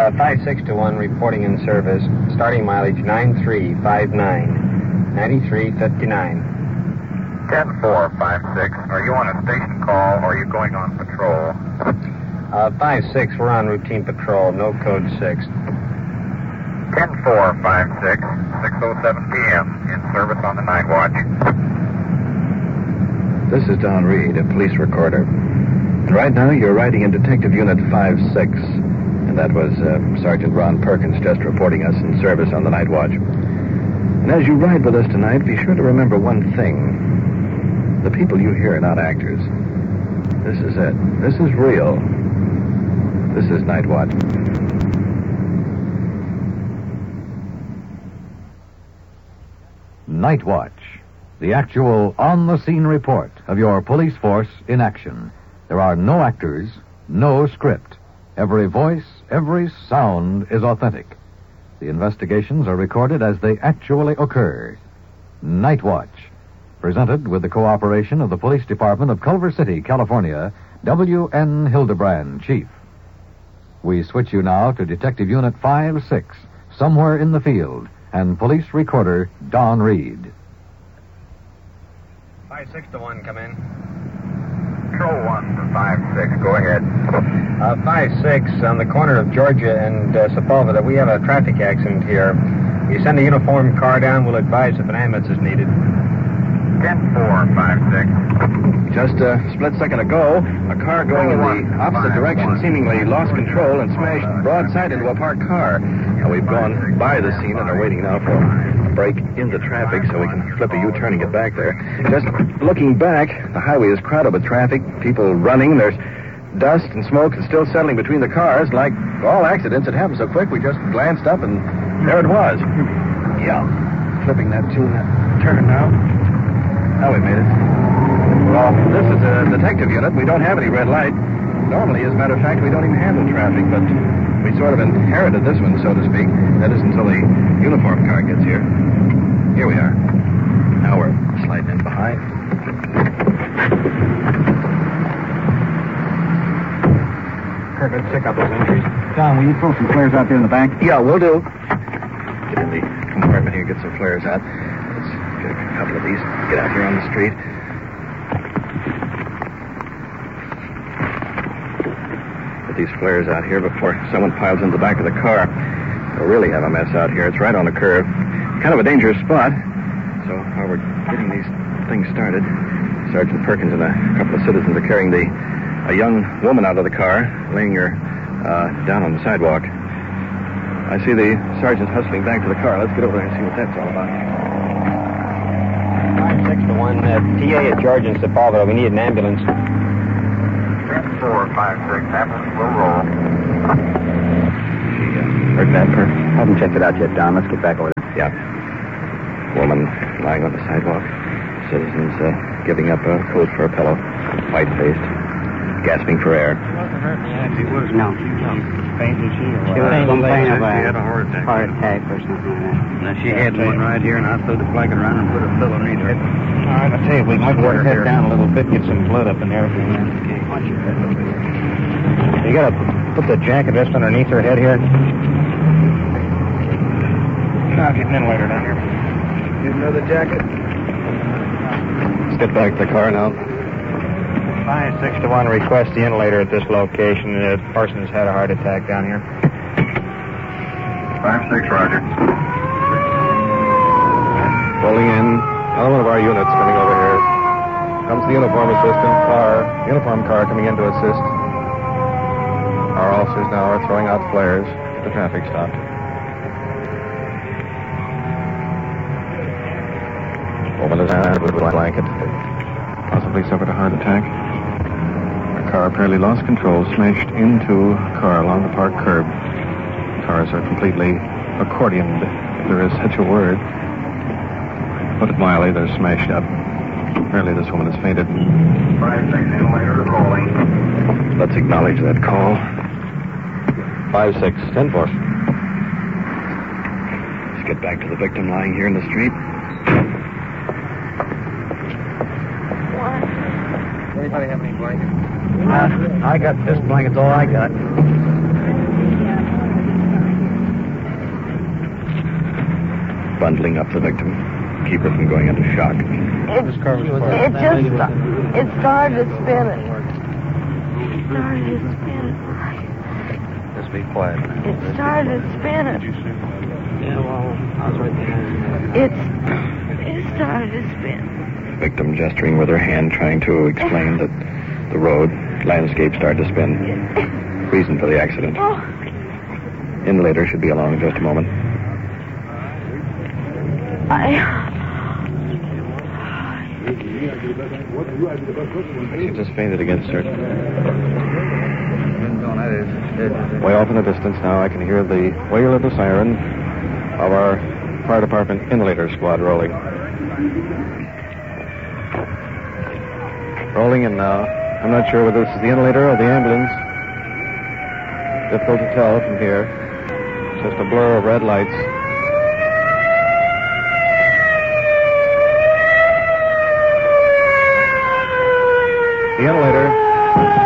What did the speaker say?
561 reporting in service. Starting mileage 9359. 9359. 10456. Are you on a station call or are you going on patrol? 56, we're on routine patrol. No code 6. 10456. 6:07 p.m. In service on the night watch. This is Don Reed, a police recorder. And right now you're riding in Detective Unit 56. And that was Sergeant Ron Perkins just reporting us in service on the night watch. And as you ride with us tonight, be sure to remember one thing. The people you hear are not actors. This is it. This is real. This is Night Watch. Night Watch, the actual on-the-scene report of your police force in action. There are no actors, no script. Every voice, every sound is authentic. The investigations are recorded as they actually occur. Night Watch, presented with the cooperation of the Police Department of Culver City, California, W.N. Hildebrand, Chief. We switch you now to Detective Unit 56, somewhere in the field, and police recorder Don Reed. 56 to 1, come in. Control 1 for 56. Go ahead. 56 on the corner of Georgia and Sepulveda. We have a traffic accident here. You send a uniformed car down, we'll advise if an ambulance is needed. 10456. Just a split second ago, a car going in the opposite direction seemingly lost control and smashed broadside into a parked car. Now, we've gone by the scene and are waiting now for a break in the traffic so we can flip a U-turn and get back there. Just looking back, the highway is crowded with traffic, people running. There's dust and smoke that's still settling between the cars. Like all accidents, it happened so quick, we just glanced up and there it was. Yeah. Flipping that turn now. Now we made it. Well, this is a detective unit. We don't have any red light. Normally, as a matter of fact, we don't even handle traffic, but we sort of inherited this one, so to speak. That is until the uniform car gets here. Here we are. Now we're sliding in behind. Kirk, let's check out those entries. Don, will you throw some flares out there in the back? Yeah, we'll do. Get in the compartment here, get some flares out. Let's get a couple of these. Get out here on the street. Get these flares out here before someone piles into the back of the car. We'll really have a mess out here. It's right on the curve. Kind of a dangerous spot. So while we're getting these things started, Sergeant Perkins and a couple of citizens are carrying a young woman out of the car, laying her down on the sidewalk. I see the sergeant hustling back to the car. Let's get over there and see what that's all about. 56 to 1, TA at Georgia and Sepulveda. We need an ambulance. 10456. Ambulance will roll. Heard that, Perk? Haven't checked it out yet, Don. Let's get back over there. Yeah. Woman lying on the sidewalk. Citizens giving up a coat for a pillow. White-faced. Gasping for air. No. Fainted she or She was complaining about she had a heart attack. Heart attack or something like that. Now, she had one right here, and I threw the blanket around and put a pillow underneath her. All right, I tell you, we might work her head down a little bit, get some blood up in there. You gotta put the jacket just underneath her head here. I'll get an ventilator down here. Get another jacket. Let's get back to the car now. 56 to 1, request the inhalator at this location. The person has had a heart attack down here. 56, roger. Pulling in. Another one of our units coming over here. Comes the uniform car coming in to assist. Our officers now are throwing out flares at the traffic stop. Woman is out with a blanket. Possibly suffered a heart attack. Our car apparently lost control, smashed into a car along the park curb. Cars are completely accordioned, if there is such a word. Put it mildly, they're smashed up. Apparently this woman has fainted. 56 inhalator calling. Let's acknowledge that call. 56, 10-4. Let's get back to the victim lying here in the street. Anybody have any blankets? I got this blanket's all I got. bundling up the victim, keep her from going into shock. It started spinning. Just be quiet. It started spinning. Yeah, well, I was right behind you. It started spinning. Victim gesturing with her hand, trying to explain that the road, landscape started to spin. Reason for the accident. Inlater should be along in just a moment. She just fainted again, sir. Way off in the distance now, I can hear the wail of the siren of our fire department inlater squad rolling. Rolling in now. I'm not sure whether this is the inlater or the ambulance. Difficult to tell from here. It's just a blur of red lights. The inlater